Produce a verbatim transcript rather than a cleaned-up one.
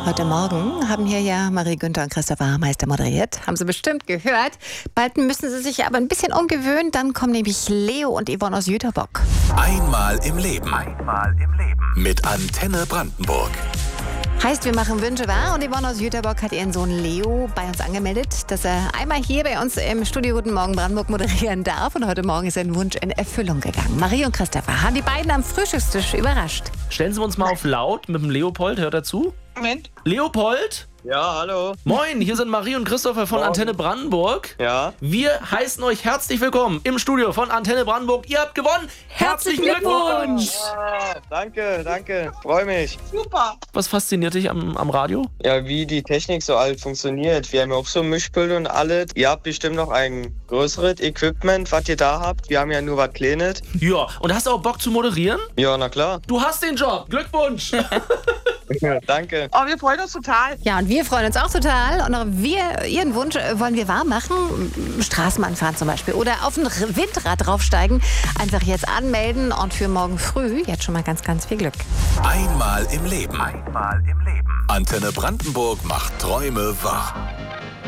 Heute Morgen haben hier ja Marie Günther und Christopher Hameister moderiert. Haben Sie bestimmt gehört. Bald müssen Sie sich aber ein bisschen umgewöhnen. Dann kommen nämlich Leo und Yvonne aus Jüterbock. Einmal im Leben. Einmal im Leben. Mit Antenne Brandenburg. Heißt, wir machen Wünsche wahr. Und Yvonne aus Jüterbock hat ihren Sohn Leo bei uns angemeldet, dass er einmal hier bei uns im Studio Guten Morgen Brandenburg moderieren darf. Und heute Morgen ist sein Wunsch in Erfüllung gegangen. Marie und Christopher haben die beiden am Frühstückstisch überrascht. Stellen Sie uns mal auf laut mit dem Leopold. Hört er zu? Moment. Leopold? Ja, hallo. Moin, hier sind Marie und Christopher von Morgen. Antenne Brandenburg. Ja. Wir heißen euch herzlich willkommen im Studio von Antenne Brandenburg. Ihr habt gewonnen. Herzlichen Glückwunsch. Ah, danke, danke. Freue mich. Super. Was fasziniert dich am, am Radio? Ja, wie die Technik so alt funktioniert. Wir haben ja auch so Mischpult und alles. Ihr habt bestimmt noch ein größeres Equipment, was ihr da habt. Wir haben ja nur was Kleines. Ja, und hast du auch Bock zu moderieren? Ja, na klar. Du hast den Job. Glückwunsch. Ja, danke. Oh, wir freuen uns total. Ja, und wir freuen uns auch total. Und auch wir, Ihren Wunsch äh, wollen wir wahr machen. Straßenbahn fahren zum Beispiel. Oder auf ein R- Windrad draufsteigen. Einfach jetzt anmelden und für morgen früh jetzt schon mal ganz, ganz viel Glück. Einmal im Leben. Einmal im Leben. Antenne Brandenburg macht Träume wahr.